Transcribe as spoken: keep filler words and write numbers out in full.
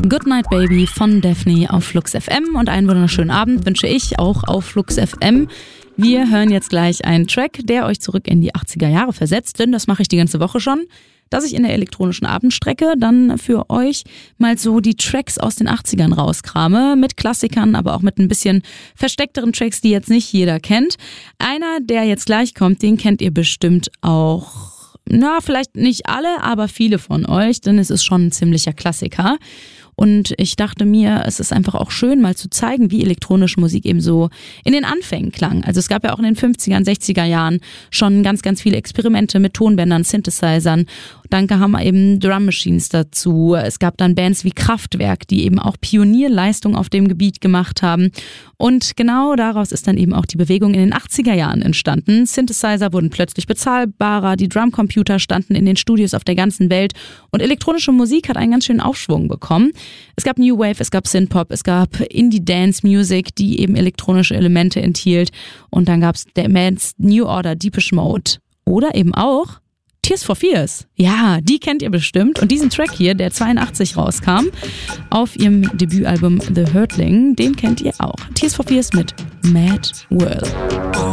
Goodnight Baby von Daphne auf Flux F M und einen wunderschönen Abend wünsche ich auch auf Flux F M. Wir hören jetzt gleich einen Track, der euch zurück in die achtziger Jahre versetzt, denn das mache ich die ganze Woche schon, dass ich in der elektronischen Abendstrecke dann für euch mal so die Tracks aus den achtzigern rauskrame, mit Klassikern, aber auch mit ein bisschen versteckteren Tracks, die jetzt nicht jeder kennt. Einer, der jetzt gleich kommt, den kennt ihr bestimmt auch, na, vielleicht nicht alle, aber viele von euch, denn es ist schon ein ziemlicher Klassiker. Und ich dachte mir, es ist einfach auch schön, mal zu zeigen, wie elektronische Musik eben so in den Anfängen klang. Also es gab ja auch in den fünfzigern, sechziger Jahren schon ganz, ganz viele Experimente mit Tonbändern, Synthesizern. Dann kamen eben Drum Machines dazu. Es gab dann Bands wie Kraftwerk, die eben auch Pionierleistung auf dem Gebiet gemacht haben. Und genau daraus ist dann eben auch die Bewegung in den achtziger Jahren entstanden. Synthesizer wurden plötzlich bezahlbarer, die Drumcomputer standen in den Studios auf der ganzen Welt und elektronische Musik hat einen ganz schönen Aufschwung bekommen. Es gab New Wave, es gab Synthpop, es gab Indie-Dance-Music, die eben elektronische Elemente enthielt. Und dann gab es der Bands New Order, Depeche Mode oder eben auch Tears for Fears. Ja, die kennt ihr bestimmt. Und diesen Track hier, der zweiundachtzig rauskam, auf ihrem Debütalbum The Hurtling, den kennt ihr auch. Tears for Fears mit Mad World.